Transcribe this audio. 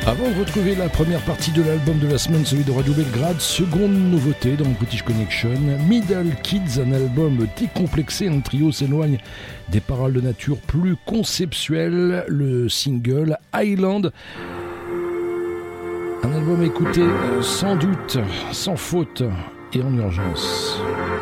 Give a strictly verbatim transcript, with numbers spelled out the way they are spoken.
Avant de retrouver la première partie de l'album de la semaine, celui de Radio Belgrade, seconde nouveauté dans British Connection, Middle Kids, un album décomplexé, un trio s'éloigne des paroles de nature plus conceptuelles, le single Island. Un album écouté sans doute, sans faute et en urgence.